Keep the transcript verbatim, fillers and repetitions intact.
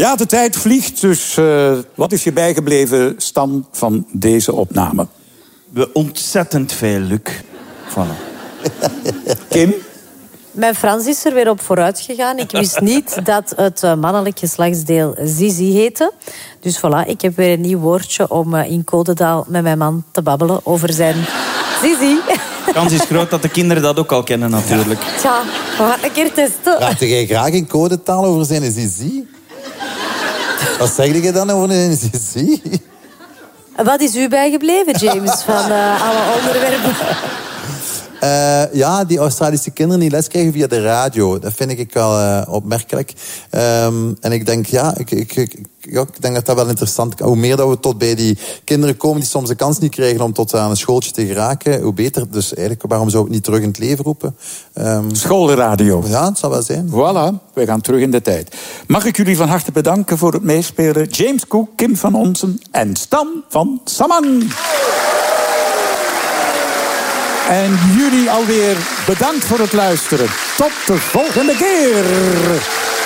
Ja, de tijd vliegt, dus uh, wat is je bijgebleven, Stan, van deze opname? We ontzettend veel, Luc. Voilà. Kim? Mijn Frans is er weer op vooruit gegaan. Ik wist niet dat het mannelijk geslachtsdeel Zizi heette. Dus voilà, ik heb weer een nieuw woordje om in codetaal met mijn man te babbelen over zijn Zizi. De kans is groot dat de kinderen dat ook al kennen, natuurlijk. Tja, we gaan een keer testen. Praat jij graag in codetaal over zijn Zizi? Wat zeg je dan over een Zizi? Wat is u bijgebleven, James, van uh, alle onderwerpen? Uh, ja, die Australische kinderen die les krijgen via de radio. Dat vind ik wel uh, opmerkelijk. Um, en ik denk, ja ik, ik, ik, ja, ik denk dat dat wel interessant is. Hoe meer dat we tot bij die kinderen komen die soms de kans niet krijgen om tot aan een schooltje te geraken, hoe beter. Dus eigenlijk, waarom zou ik het niet terug in het leven roepen? Um, Schoolradio. Ja, het zal wel zijn. Voilà, we gaan terug in de tijd. Mag ik jullie van harte bedanken voor het meespelen. James Cook, Kim van Onsen en Stan van Samman. En jullie alweer bedankt voor het luisteren. Tot de volgende keer.